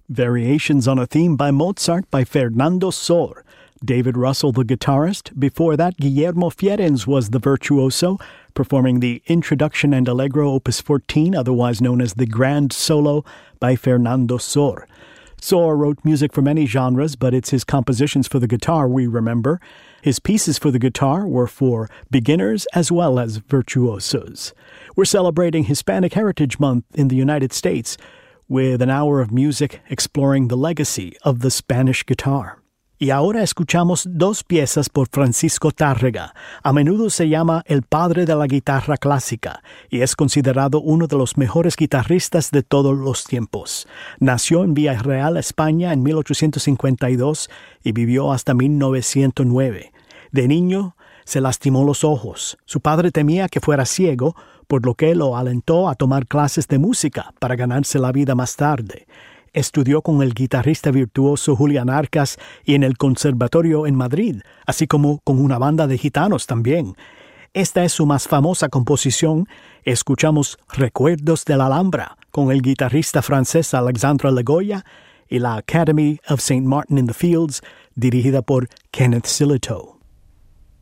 Variations on a Theme by Mozart by Fernando Sor. David Russell, the guitarist. Before that, Guillermo Fierens was the virtuoso, performing the Introduction and Allegro Opus 14, otherwise known as the Grand Solo by Fernando Sor. Sor wrote music for many genres, but it's his compositions for the guitar we remember. His pieces for the guitar were for beginners as well as virtuosos. We're celebrating Hispanic Heritage Month in the United States with an hour of music exploring the legacy of the Spanish guitar. Y ahora escuchamos dos piezas por Francisco Tárrega. A menudo se llama el padre de la guitarra clásica y es considerado uno de los mejores guitarristas de todos los tiempos. Nació en Villarreal, España, en 1852 y vivió hasta 1909. De niño se lastimó los ojos. Su padre temía que fuera ciego, por lo que lo alentó a tomar clases de música para ganarse la vida más tarde. Estudió con el guitarrista virtuoso Julián Arcas y en el Conservatorio en Madrid, así como con una banda de gitanos también. Esta es su más famosa composición. Escuchamos Recuerdos de la Alhambra con el guitarrista francés Alexandre Legoya y la Academy of St. Martin in the Fields, dirigida por Kenneth Sillitoe.